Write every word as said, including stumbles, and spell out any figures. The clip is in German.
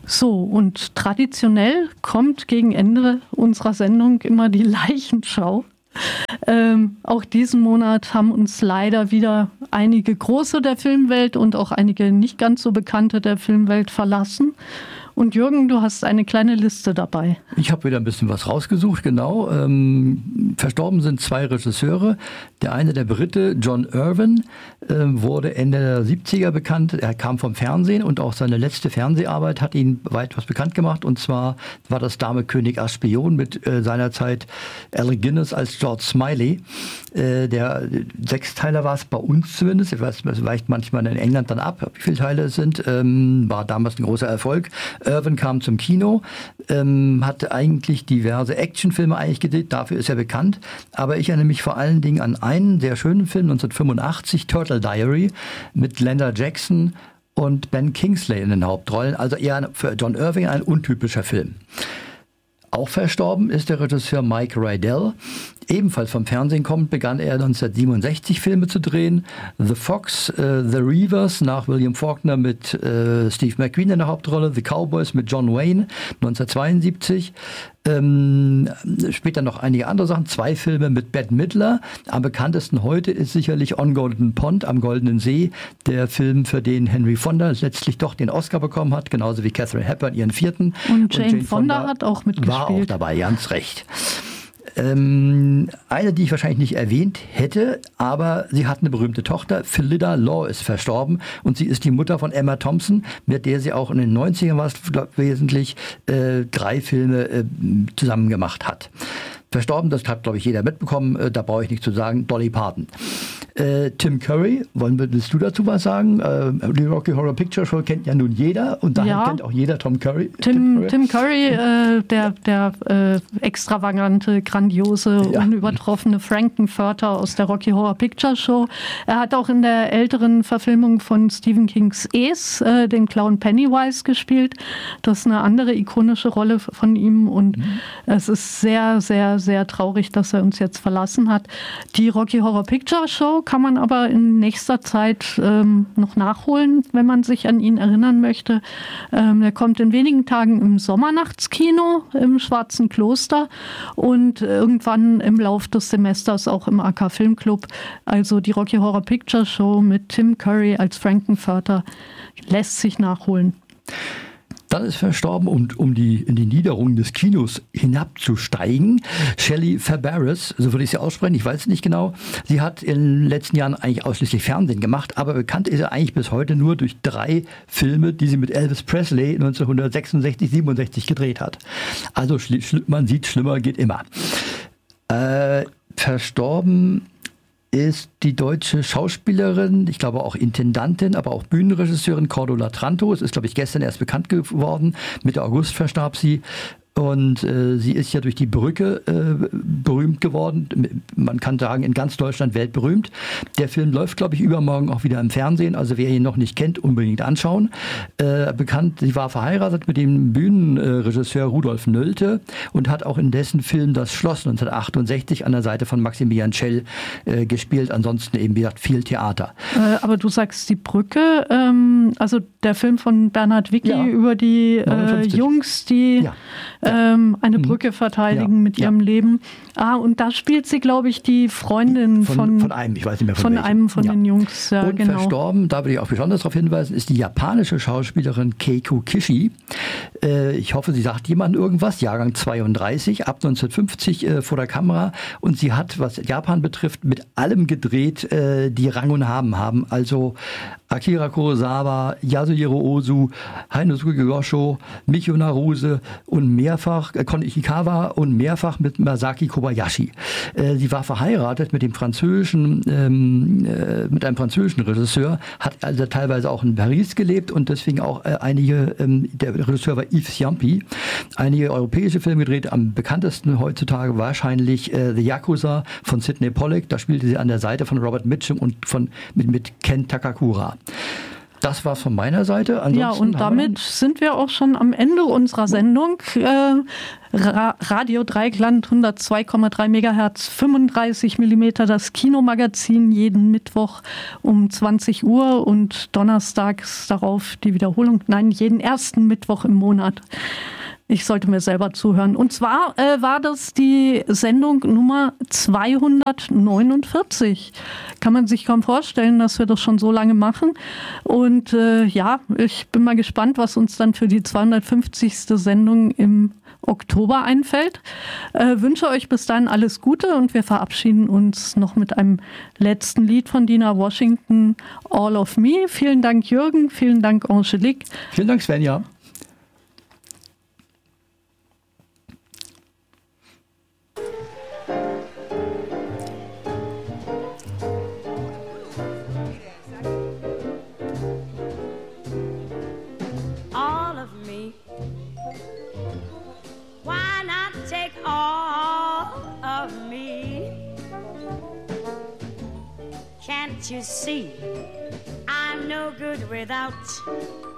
So, und traditionell kommt gegen Ende unserer Sendung immer die Leichenschau. Ähm, auch diesen Monat haben uns leider wieder einige Große der Filmwelt und auch einige nicht ganz so Bekannte der Filmwelt verlassen. Und Jürgen, du hast eine kleine Liste dabei. Ich habe wieder ein bisschen was rausgesucht, genau. Ähm, verstorben sind zwei Regisseure. Der eine, der Brite, John Irwin, äh, wurde Ende der siebziger bekannt. Er kam vom Fernsehen und auch seine letzte Fernseharbeit hat ihn weit was bekannt gemacht. Und zwar war das Dame König als Spion mit äh, seinerzeit Alec Guinness als George Smiley. Äh, der Sechsteiler war es bei uns zumindest. Ich weiß, das weicht manchmal in England dann ab, wie viele Teile es sind. Ähm, war damals ein großer Erfolg. Irwin kam zum Kino, ähm, hatte eigentlich diverse Actionfilme eigentlich gedreht, dafür ist er bekannt. Aber ich erinnere mich vor allen Dingen an einen sehr schönen Film, neunzehnhundertfünfundachtzig, Turtle Diary, mit Glenda Jackson und Ben Kingsley in den Hauptrollen. Also eher für John Irving ein untypischer Film. Auch verstorben ist der Regisseur Mike Rydell. Ebenfalls vom Fernsehen kommt, begann er neunzehnhundertsiebenundsechzig Filme zu drehen. The Fox, äh, The Reavers nach William Faulkner mit äh, Steve McQueen in der Hauptrolle. The Cowboys mit John Wayne neunzehnhundertzweiundsiebzig. Ähm, später noch einige andere Sachen. Zwei Filme mit Bette Midler. Am bekanntesten heute ist sicherlich On Golden Pond, am Goldenen See. Der Film, für den Henry Fonda letztlich doch den Oscar bekommen hat. Genauso wie Katharine Hepburn ihren vierten. Und Jane, Und Jane Fonda, Fonda hat auch mitgespielt. War auch dabei, ganz recht. Ähm, eine, die ich wahrscheinlich nicht erwähnt hätte, aber sie hat eine berühmte Tochter. Phillida Law ist verstorben und sie ist die Mutter von Emma Thompson, mit der sie auch in den neunzigern war es wesentlich äh, drei Filme äh, zusammen gemacht hat. Verstorben, das hat, glaube ich, jeder mitbekommen, äh, da brauche ich nichts zu sagen, Dolly Parton. Äh, Tim Curry, wollen, willst du dazu was sagen? Äh, die Rocky Horror Picture Show kennt ja nun jeder und daher ja. kennt auch jeder Tom Curry. Tim, Tim Curry, Tim Curry äh, der, der äh, extravagante, grandiose, ja. unübertroffene Frankenfurter aus der Rocky Horror Picture Show. Er hat auch in der älteren Verfilmung von Stephen Kings Es äh, den Clown Pennywise gespielt. Das ist eine andere ikonische Rolle von ihm und mhm. es ist sehr, sehr, sehr traurig, dass er uns jetzt verlassen hat. Die Rocky Horror Picture Show kann man aber in nächster Zeit ähm, noch nachholen, wenn man sich an ihn erinnern möchte. Ähm, er kommt in wenigen Tagen im Sommernachtskino im Schwarzen Kloster und irgendwann im Lauf des Semesters auch im A K Filmclub. Also die Rocky Horror Picture Show mit Tim Curry als Frankenfurter lässt sich nachholen. Dann ist verstorben, um, um die, in die Niederungen des Kinos hinabzusteigen, Shelley Fabares, so würde ich sie aussprechen, ich weiß es nicht genau. Sie hat in den letzten Jahren eigentlich ausschließlich Fernsehen gemacht, aber bekannt ist sie eigentlich bis heute nur durch drei Filme, die sie mit Elvis Presley neunzehnhundertsechsundsechzig, siebenundsechzig gedreht hat. Also man sieht, schlimmer geht immer. Äh, verstorben ist die deutsche Schauspielerin, ich glaube auch Intendantin, aber auch Bühnenregisseurin Cordula Tranto. Es ist, glaube ich, gestern erst bekannt geworden. Mitte August verstarb sie. Und äh, sie ist ja durch die Brücke äh, berühmt geworden. Man kann sagen, in ganz Deutschland weltberühmt. Der Film läuft, glaube ich, übermorgen auch wieder im Fernsehen. Also wer ihn noch nicht kennt, unbedingt anschauen. Äh, bekannt, sie war verheiratet mit dem Bühnenregisseur Rudolf Nölte und hat auch in dessen Film Das Schloss neunzehnhundertachtundsechzig an der Seite von Maximilian Schell äh, gespielt. Ansonsten eben, wie gesagt, viel Theater. Äh, aber du sagst die Brücke, ähm, also der Film von Bernhard Wicki ja. über die äh, Jungs, die ja. ähm, eine Brücke verteidigen ja. mit ihrem ja. Leben. Ah, und da spielt sie, glaube ich, die Freundin von, von, von einem, ich weiß nicht mehr von, von einem von ja. den Jungs. Ja, und genau. verstorben, da will ich auch besonders darauf hinweisen, ist die japanische Schauspielerin Keiko Kishi. Äh, ich hoffe, sie sagt jemandem irgendwas. Jahrgang zweiunddreißig, ab neunzehnhundertfünfzig äh, vor der Kamera. Und sie hat, was Japan betrifft, mit allem gedreht, äh, die Rang und Namen haben. Also Akira Kurosawa, Yasuhiro Ozu, Hainosuke Gosho, Michio Naruse und mehrfach, äh, Kon Ichikawa und mehrfach mit Masaki Kobayashi. Äh, sie war verheiratet mit dem französischen, ähm, äh, mit einem französischen Regisseur, hat also teilweise auch in Paris gelebt und deswegen auch äh, einige, ähm, der Regisseur war Yves Ciampi, einige europäische Filme gedreht, am bekanntesten heutzutage wahrscheinlich äh, The Yakuza von Sidney Pollack, da spielte sie an der Seite von Robert Mitchum und von, mit, mit Ken Takakura. Das war's von meiner Seite. Ansonsten ja, und damit sind wir auch schon am Ende unserer Sendung. Äh, Ra- Radio Dreieckland hundertzwei Komma drei Megahertz, fünfunddreißig Millimeter, das Kinomagazin jeden Mittwoch um zwanzig Uhr und donnerstags darauf die Wiederholung. Nein, jeden ersten Mittwoch im Monat. Ich sollte mir selber zuhören. Und zwar äh, war das die Sendung Nummer zweihundertneunundvierzig. Kann man sich kaum vorstellen, dass wir das schon so lange machen. Und äh, ja, ich bin mal gespannt, was uns dann für die zweihundertfünfzigste Sendung im Oktober einfällt. Äh, wünsche euch bis dahin alles Gute und wir verabschieden uns noch mit einem letzten Lied von Dinah Washington, All of Me. Vielen Dank, Jürgen. Vielen Dank, Angelique. Vielen Dank, Svenja. Can't you see I'm no good without